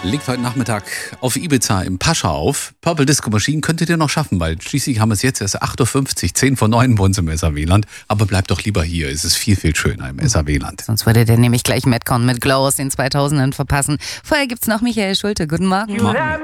Legt heute Nachmittag auf Ibiza im Pascha auf. Purple Disco Machine könntet ihr noch schaffen, weil schließlich haben wir es jetzt erst 8.50 Uhr, 10 vor 9 bei uns im SAW-Land. Aber bleibt doch lieber hier, es ist viel, viel schöner im SAW-Land. Sonst würde der nämlich gleich Madcon mit Glow aus den 2000ern verpassen. Vorher gibt's noch Michael Schulte. Guten Morgen.